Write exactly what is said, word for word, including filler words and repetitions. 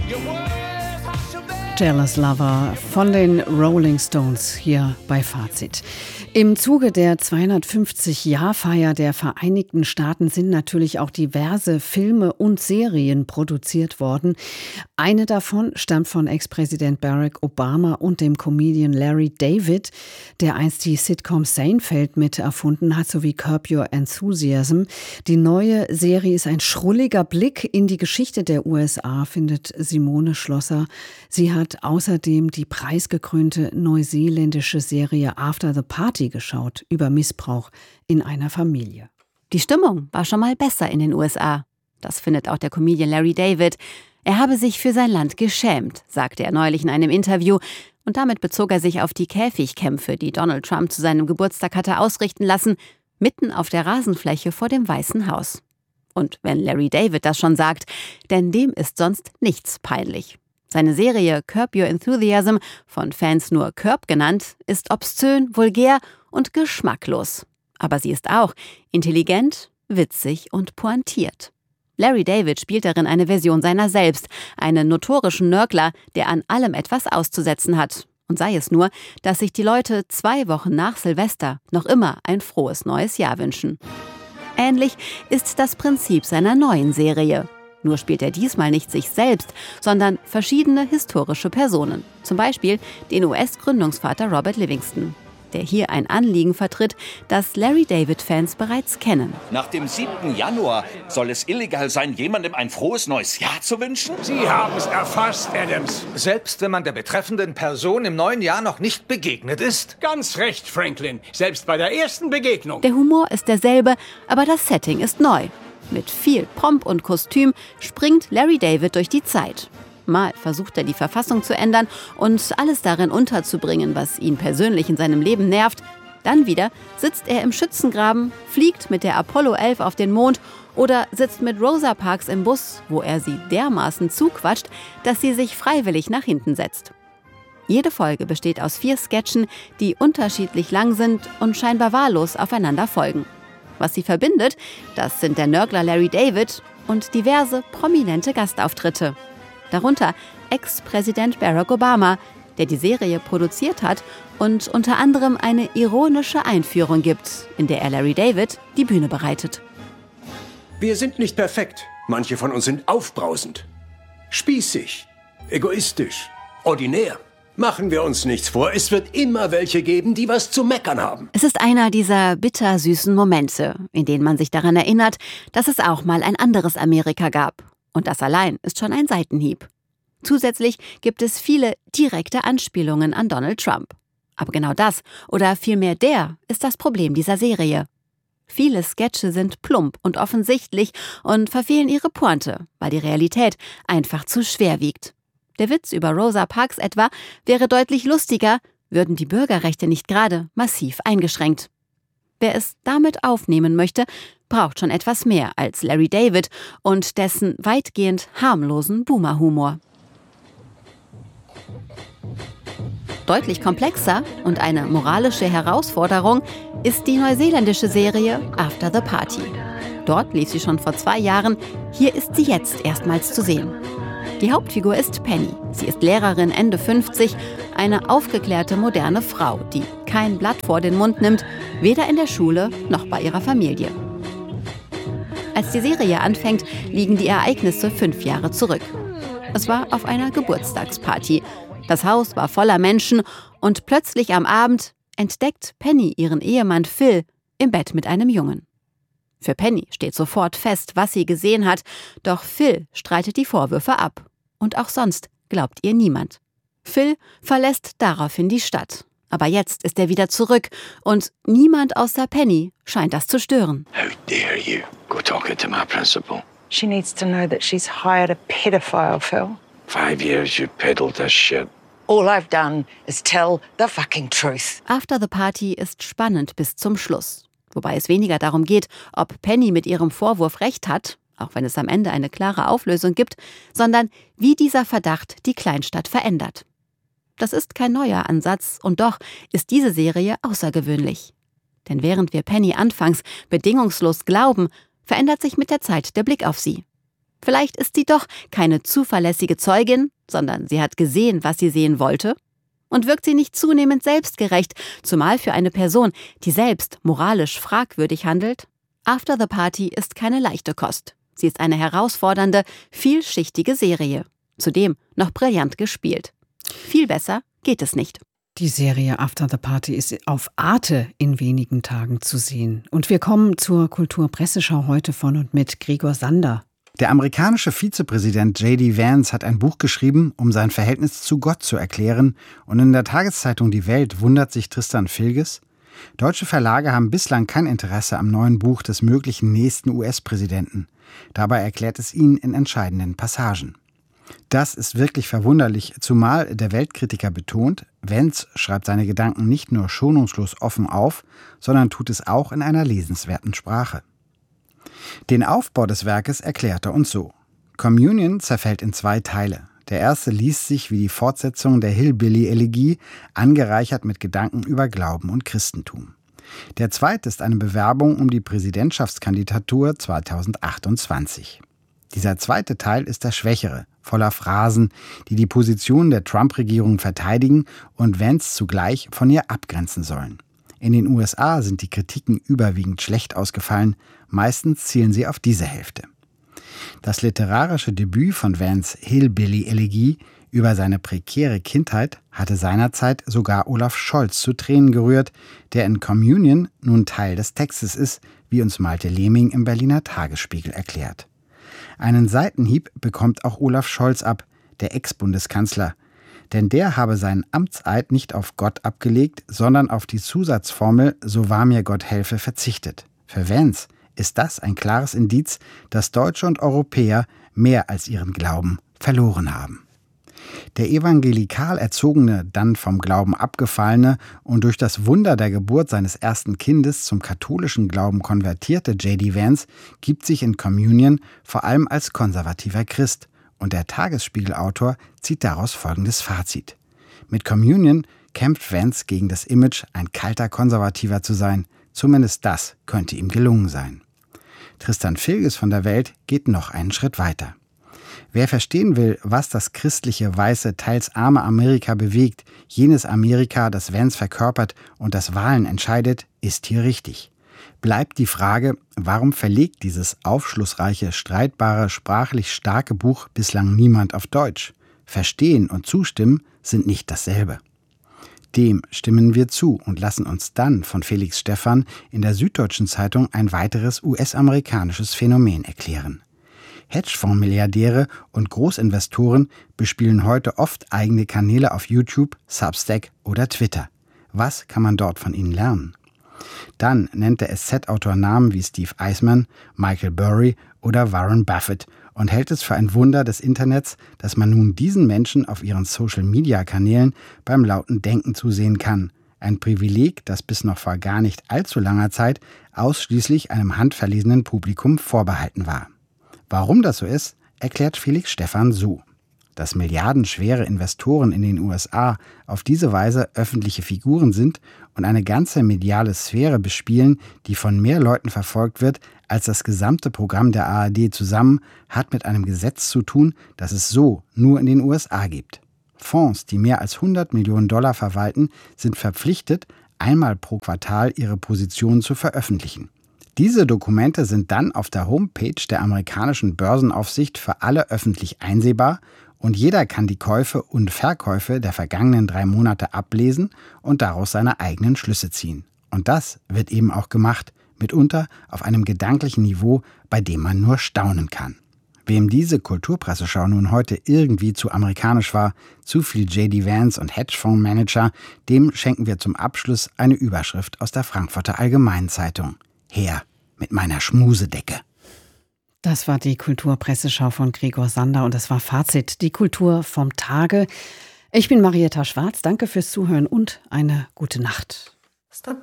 Jealous Lover von den Rolling Stones hier bei Fazit. Im Zuge der zweihundertfünfzig-Jahr-Feier der Vereinigten Staaten sind natürlich auch diverse Filme und Serien produziert worden. Eine davon stammt von Ex-Präsident Barack Obama und dem Comedian Larry David, der einst die Sitcom Seinfeld mit erfunden hat, sowie Curb Your Enthusiasm. Die neue Serie ist ein schrulliger Blick in die Geschichte der U S A, findet Simone Schlosser. Sie hat außerdem die preisgekrönte neuseeländische Serie After the Party geschaut, über Missbrauch in einer Familie. Die Stimmung war schon mal besser in den U S A. Das findet auch der Comedian Larry David. Er habe sich für sein Land geschämt, sagte er neulich in einem Interview. Und damit bezog er sich auf die Käfigkämpfe, die Donald Trump zu seinem Geburtstag hatte ausrichten lassen, mitten auf der Rasenfläche vor dem Weißen Haus. Und wenn Larry David das schon sagt, denn dem ist sonst nichts peinlich. Seine Serie Curb Your Enthusiasm, von Fans nur Curb genannt, ist obszön, vulgär und geschmacklos. Aber sie ist auch intelligent, witzig und pointiert. Larry David spielt darin eine Version seiner selbst, einen notorischen Nörgler, der an allem etwas auszusetzen hat. Und sei es nur, dass sich die Leute zwei Wochen nach Silvester noch immer ein frohes neues Jahr wünschen. Ähnlich ist das Prinzip seiner neuen Serie. Nur spielt er diesmal nicht sich selbst, sondern verschiedene historische Personen. Zum Beispiel den U S-Gründungsvater Robert Livingston, der hier ein Anliegen vertritt, das Larry David-Fans bereits kennen. Nach dem siebten Januar soll es illegal sein, jemandem ein frohes neues Jahr zu wünschen? Sie haben es erfasst, Adams. Selbst wenn man der betreffenden Person im neuen Jahr noch nicht begegnet ist? Ganz recht, Franklin. Selbst bei der ersten Begegnung. Der Humor ist derselbe, aber das Setting ist neu. Mit viel Pomp und Kostüm springt Larry David durch die Zeit. Mal versucht er, die Verfassung zu ändern und alles darin unterzubringen, was ihn persönlich in seinem Leben nervt. Dann wieder sitzt er im Schützengraben, fliegt mit der Apollo elf auf den Mond oder sitzt mit Rosa Parks im Bus, wo er sie dermaßen zuquatscht, dass sie sich freiwillig nach hinten setzt. Jede Folge besteht aus vier Sketchen, die unterschiedlich lang sind und scheinbar wahllos aufeinander folgen. Was sie verbindet, das sind der Nörgler Larry David und diverse prominente Gastauftritte. Darunter Ex-Präsident Barack Obama, der die Serie produziert hat und unter anderem eine ironische Einführung gibt, in der er Larry David die Bühne bereitet. Wir sind nicht perfekt. Manche von uns sind aufbrausend, spießig, egoistisch, ordinär. Machen wir uns nichts vor, es wird immer welche geben, die was zu meckern haben. Es ist einer dieser bittersüßen Momente, in denen man sich daran erinnert, dass es auch mal ein anderes Amerika gab. Und das allein ist schon ein Seitenhieb. Zusätzlich gibt es viele direkte Anspielungen an Donald Trump. Aber genau das, oder vielmehr der, ist das Problem dieser Serie. Viele Sketche sind plump und offensichtlich und verfehlen ihre Pointe, weil die Realität einfach zu schwer wiegt. Der Witz über Rosa Parks etwa wäre deutlich lustiger, würden die Bürgerrechte nicht gerade massiv eingeschränkt. Wer es damit aufnehmen möchte, braucht schon etwas mehr als Larry David und dessen weitgehend harmlosen Boomer-Humor. Deutlich komplexer und eine moralische Herausforderung ist die neuseeländische Serie After the Party. Dort lief sie schon vor zwei Jahren, hier ist sie jetzt erstmals zu sehen. Die Hauptfigur ist Penny. Sie ist Lehrerin, Ende fünfzig, eine aufgeklärte, moderne Frau, die kein Blatt vor den Mund nimmt, weder in der Schule noch bei ihrer Familie. Als die Serie anfängt, liegen die Ereignisse fünf Jahre zurück. Es war auf einer Geburtstagsparty. Das Haus war voller Menschen und plötzlich am Abend entdeckt Penny ihren Ehemann Phil im Bett mit einem Jungen. Für Penny steht sofort fest, was sie gesehen hat, doch Phil streitet die Vorwürfe ab. Und auch sonst glaubt ihr niemand. Phil verlässt daraufhin die Stadt. Aber jetzt ist er wieder zurück und niemand außer Penny scheint das zu stören. How dare you go talking to my principal? She needs to know that she's hired a pedophile, Phil. Five years you peddled this shit. All I've done is tell the fucking truth. After the Party ist spannend bis zum Schluss. Wobei es weniger darum geht, ob Penny mit ihrem Vorwurf recht hat, auch wenn es am Ende eine klare Auflösung gibt, sondern wie dieser Verdacht die Kleinstadt verändert. Das ist kein neuer Ansatz und doch ist diese Serie außergewöhnlich. Denn während wir Penny anfangs bedingungslos glauben, verändert sich mit der Zeit der Blick auf sie. Vielleicht ist sie doch keine zuverlässige Zeugin, sondern sie hat gesehen, was sie sehen wollte. Und wirkt sie nicht zunehmend selbstgerecht, zumal für eine Person, die selbst moralisch fragwürdig handelt? After the Party ist keine leichte Kost. Sie ist eine herausfordernde, vielschichtige Serie. Zudem noch brillant gespielt. Viel besser geht es nicht. Die Serie After the Party ist auf Arte in wenigen Tagen zu sehen. Und wir kommen zur Kulturpresseschau heute von und mit Gregor Sander. Der amerikanische Vizepräsident J D Vance hat ein Buch geschrieben, um sein Verhältnis zu Gott zu erklären. Und in der Tageszeitung Die Welt wundert sich Tristan Filges: Deutsche Verlage haben bislang kein Interesse am neuen Buch des möglichen nächsten U S-Präsidenten. Dabei erklärt es ihn in entscheidenden Passagen. Das ist wirklich verwunderlich, zumal der Weltkritiker betont, Vance schreibt seine Gedanken nicht nur schonungslos offen auf, sondern tut es auch in einer lesenswerten Sprache. Den Aufbau des Werkes erklärt er uns so: Communion zerfällt in zwei Teile. Der erste liest sich wie die Fortsetzung der Hillbilly-Elegie, angereichert mit Gedanken über Glauben und Christentum. Der zweite ist eine Bewerbung um die Präsidentschaftskandidatur zweitausendachtundzwanzig. Dieser zweite Teil ist der schwächere, voller Phrasen, die die Position der Trump-Regierung verteidigen und Vance zugleich von ihr abgrenzen sollen. In den U S A sind die Kritiken überwiegend schlecht ausgefallen, meistens zielen sie auf diese Hälfte. Das literarische Debüt von Vance, Hillbilly-Elegie, über seine prekäre Kindheit hatte seinerzeit sogar Olaf Scholz zu Tränen gerührt, der in Communion nun Teil des Textes ist, wie uns Malte Lehming im Berliner Tagesspiegel erklärt. Einen Seitenhieb bekommt auch Olaf Scholz ab, der Ex-Bundeskanzler. Denn der habe seinen Amtseid nicht auf Gott abgelegt, sondern auf die Zusatzformel »So wahr mir Gott helfe« verzichtet. Für Vance ist das ein klares Indiz, dass Deutsche und Europäer mehr als ihren Glauben verloren haben. Der evangelikal erzogene, dann vom Glauben abgefallene und durch das Wunder der Geburt seines ersten Kindes zum katholischen Glauben konvertierte J D Vance gibt sich in Communion vor allem als konservativer Christ. Und der Tagesspiegel-Autor zieht daraus folgendes Fazit: Mit Communion kämpft Vance gegen das Image, ein kalter Konservativer zu sein. Zumindest das könnte ihm gelungen sein. Tristan Filges von der Welt geht noch einen Schritt weiter. Wer verstehen will, was das christliche, weiße, teils arme Amerika bewegt, jenes Amerika, das Vance verkörpert und das Wahlen entscheidet, ist hier richtig. Bleibt die Frage, warum verlegt dieses aufschlussreiche, streitbare, sprachlich starke Buch bislang niemand auf Deutsch? Verstehen und zustimmen sind nicht dasselbe. Dem stimmen wir zu und lassen uns dann von Felix Stephan in der Süddeutschen Zeitung ein weiteres U S-amerikanisches Phänomen erklären. Hedgefonds-Milliardäre und Großinvestoren bespielen heute oft eigene Kanäle auf YouTube, Substack oder Twitter. Was kann man dort von ihnen lernen? Dann nennt der S Z-Autor Namen wie Steve Eisman, Michael Burry oder Warren Buffett und hält es für ein Wunder des Internets, dass man nun diesen Menschen auf ihren Social-Media-Kanälen beim lauten Denken zusehen kann. Ein Privileg, das bis noch vor gar nicht allzu langer Zeit ausschließlich einem handverlesenen Publikum vorbehalten war. Warum das so ist, erklärt Felix Stephan so: Dass milliardenschwere Investoren in den U S A auf diese Weise öffentliche Figuren sind und eine ganze mediale Sphäre bespielen, die von mehr Leuten verfolgt wird als das gesamte Programm der A R D zusammen, hat mit einem Gesetz zu tun, das es so nur in den U S A gibt. Fonds, die mehr als hundert Millionen Dollar verwalten, sind verpflichtet, einmal pro Quartal ihre Positionen zu veröffentlichen. Diese Dokumente sind dann auf der Homepage der amerikanischen Börsenaufsicht für alle öffentlich einsehbar und jeder kann die Käufe und Verkäufe der vergangenen drei Monate ablesen und daraus seine eigenen Schlüsse ziehen. Und das wird eben auch gemacht, mitunter auf einem gedanklichen Niveau, bei dem man nur staunen kann. Wem diese Kulturpresseschau nun heute irgendwie zu amerikanisch war, zu viel J D Vance und Hedgefondsmanager, dem schenken wir zum Abschluss eine Überschrift aus der Frankfurter Allgemeinen Zeitung. Her mit meiner Schmusedecke. Das war die Kulturpresseschau von Gregor Sander und das war Fazit, die Kultur vom Tage. Ich bin Marietta Schwarz, danke fürs Zuhören und eine gute Nacht.